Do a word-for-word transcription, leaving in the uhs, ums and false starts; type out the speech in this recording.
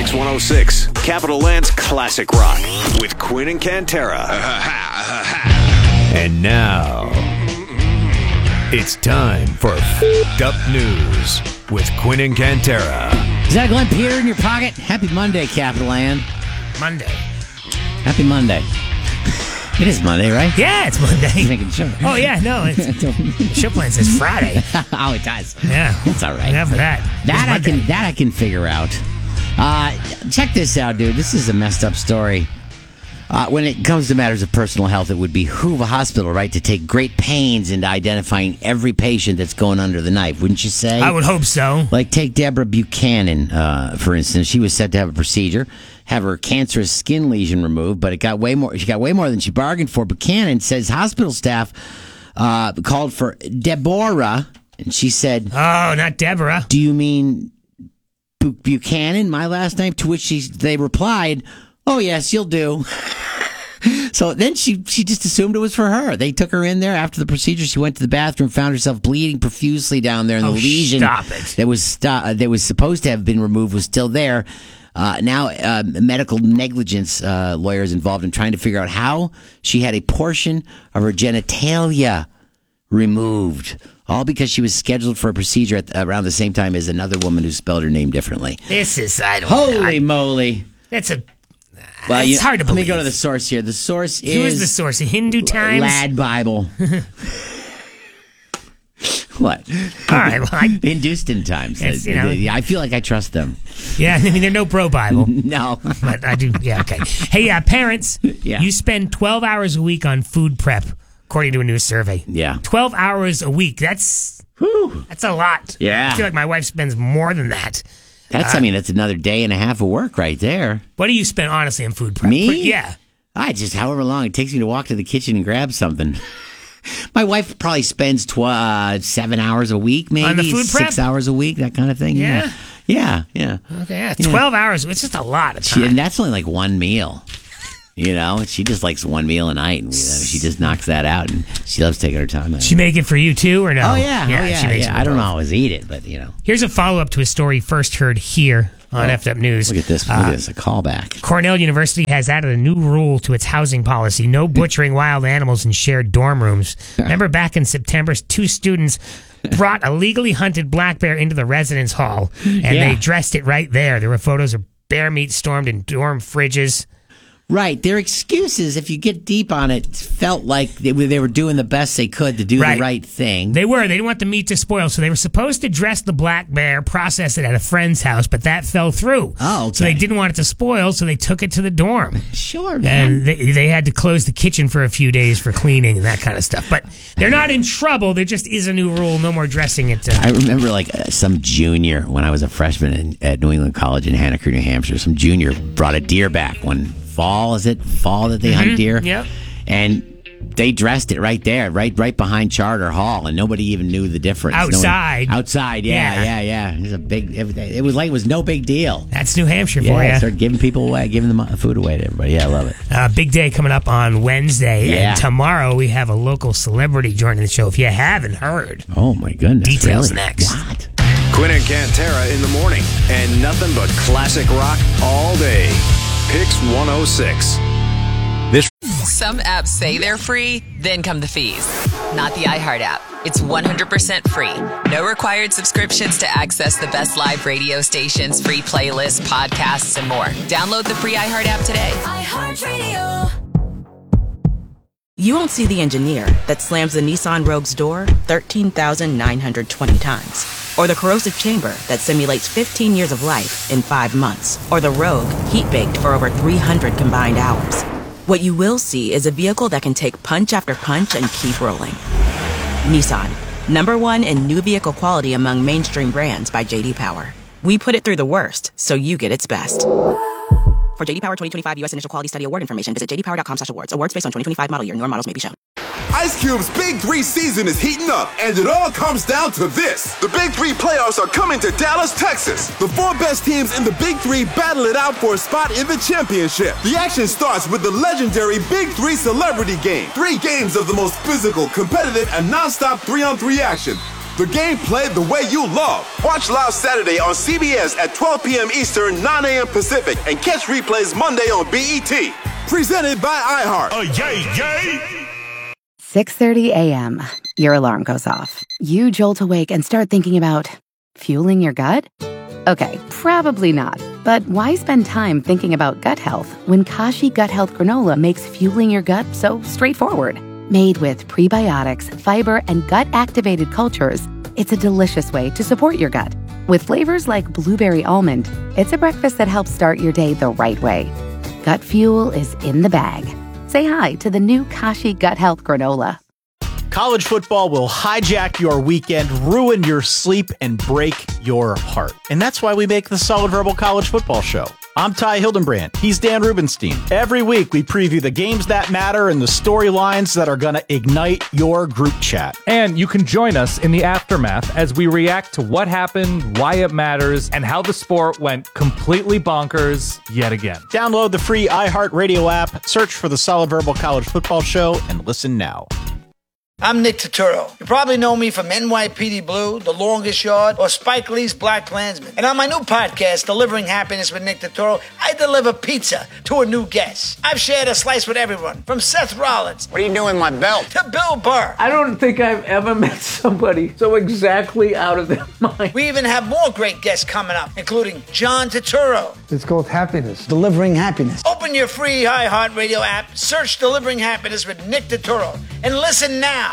Pix one oh six, Capital Land's classic rock with Quinn and Cantera. And now, it's time for F***ed Up News with Quinn and Cantera. Is that Glenn Pierre in your pocket? Happy Monday, Capital Land. Monday. Happy Monday. It is Monday, right? Yeah, it's Monday. Making sure. Oh, yeah, no. It's, show plan says Friday. Oh, it does. Yeah. It's all right. Enough of that. That I can that I can figure out. Uh, check this out, dude. This is a messed up story. Uh, when it comes to matters of personal health, it would behoove a hospital, right, to take great pains into identifying every patient that's going under the knife, wouldn't you say? I would hope so. Like, take Deborah Buchanan, uh, for instance. She was set to have a procedure, have her cancerous skin lesion removed, but it got way more. She got way more than she bargained for. Buchanan says hospital staff uh, called for Deborah, and she said, "Oh, not Deborah. Do you mean Bu- Buchanan, my last name?" To which she, they replied, "Oh, yes, you'll do." So then she she just assumed it was for her. They took her in there after the procedure. She went to the bathroom, found herself bleeding profusely down there, and Oh, the lesion stop it. that was sto- that was supposed to have been removed was still there. Uh, now, uh, medical negligence uh, lawyers involved in trying to figure out how she had a portion of her genitalia removed, all because she was scheduled for a procedure at, around the same time as another woman who spelled her name differently. This is, I don't Holy I, moly. That's a, Well, it's you, hard to let believe. me go to the source here. The source is... Who is the source? The Hindu Times? Lad Bible. What? All right, well, I, Hindustan Times. It's, you know- I feel like I trust them. yeah, I mean, they're no pro Bible. No. But I do, yeah, okay. Hey, uh, parents, Yeah. you spend twelve hours a week on food prep, according to a new survey. Yeah. twelve hours a week. That's Whew. that's a lot. Yeah. I feel like my wife spends more than that. That's, I mean, that's another day and a half of work right there. What do you spend, honestly, on food prep? Me? Pre- yeah. I just, however long it takes me to walk to the kitchen and grab something. My wife probably spends tw- uh, seven hours a week, maybe. On the food prep? Six hours a week, that kind of thing. Yeah? Yeah, yeah. yeah. Okay, yeah, Yeah. twelve hours. It's just a lot of She, time. and that's only like one meal. You know, she just likes one meal a night, and you know, she just knocks that out, and she loves taking her time. She make it for you, too, or no? Oh, yeah. Yeah, oh, yeah, she makes yeah. it I don't both. always eat it, but, you know. Here's a follow-up to a story first heard here on F Up News. Look at this. Look Uh, at this. A callback. Cornell University has added a new rule to its housing policy: no butchering wild animals in shared dorm rooms. Remember back in September, two students brought a legally hunted black bear into the residence hall, and Yeah. they dressed it right there. There were photos of bear meat stormed in dorm fridges. Right. Their excuses, if you get deep on it, felt like they were, they were doing the best they could to do Right. the right thing. They were. They didn't want the meat to spoil, so they were supposed to dress the black bear, process it at a friend's house, but that fell through. Oh, okay. So they didn't want it to spoil, so they took it to the dorm. Sure, man. And they, they had to close the kitchen for a few days for cleaning and that kind of stuff. But they're not in trouble. There just is a new rule: no more dressing it. Uh, I remember like uh, some junior, when I was a freshman in, at New England College in Hanacre, New Hampshire, some junior brought a deer back one fall, is it? Fall that they hunt deer? Yep. And they dressed it right there, right right behind Charter Hall, and nobody even knew the difference. No one- Outside. outside, yeah, Yeah. yeah, yeah. It was a big, it, it was like it was no big deal. that's New Hampshire Yeah, for you. started giving people away, giving them uh, food away to everybody. Yeah, I love it. Uh, big day coming up on Wednesday. Yeah. And tomorrow we have a local celebrity joining the show. If you haven't heard, Oh, my goodness. Details really? next. What? Quinn and Cantera in the morning, and nothing but classic rock all day. Pix one oh six. Some apps say they're free, then come the fees. Not the iHeart app. It's one hundred percent free. No required subscriptions to access the best live radio stations, free playlists, podcasts, and more. Download the free iHeart app today. iHeartRadio. You won't see the engineer that slams the Nissan Rogue's door thirteen thousand nine hundred twenty times. Or the corrosive chamber that simulates fifteen years of life in five months. Or the Rogue heat-baked for over three hundred combined hours. What you will see is a vehicle that can take punch after punch and keep rolling. Nissan, number one in new vehicle quality among mainstream brands by J D Power. We put it through the worst, so you get its best. For J D Power twenty twenty-five U S Initial Quality Study Award information, visit j d power dot com slash awards. Awards based on twenty twenty-five model year. Newer models may be shown. Ice Cube's Big Three season is heating up, and it all comes down to this. The Big Three playoffs are coming to Dallas, Texas. The four best teams in the Big Three battle it out for a spot in the championship. The action starts with the legendary Big Three Celebrity Game. Three games of the most physical, competitive, and non-stop three-on-three action. The game played the way you love. Watch live Saturday on C B S at twelve p.m. Eastern, nine a.m. Pacific, and catch replays Monday on B E T. Presented by iHeart. Oh, yay, yay! six thirty a.m. Your alarm goes off. You jolt awake and start thinking about fueling your gut? Okay, probably not. But why spend time thinking about gut health when Kashi Gut Health Granola makes fueling your gut so straightforward? Made with prebiotics, fiber, and gut-activated cultures, it's a delicious way to support your gut. With flavors like blueberry almond, it's a breakfast that helps start your day the right way. Gut fuel is in the bag. Say hi to the new Kashi Gut Health Granola. College football will hijack your weekend, ruin your sleep, and break your heart. And that's why we make the Solid Verbal College Football Show. I'm Ty Hildenbrand. He's Dan Rubenstein. Every week, we preview the games that matter and the storylines that are going to ignite your group chat. And you can join us in the aftermath as we react to what happened, why it matters, and how the sport went completely bonkers yet again. Download the free iHeartRadio app, search for the Solid Verbal College Football Show, and listen now. I'm Nick Turturro. You probably know me from N Y P D Blue, The Longest Yard, or Spike Lee's Black Klansman. And on my new podcast, Delivering Happiness with Nick Turturro, I deliver pizza to a new guest. I've shared a slice with everyone, from Seth Rollins. What are you doing with my belt? To Bill Burr. I don't think I've ever met somebody so exactly out of their mind. We even have more great guests coming up, including John Turturro. It's called Happiness. Delivering Happiness. Open your free iHeartRadio app, search Delivering Happiness with Nick Turturro, and listen now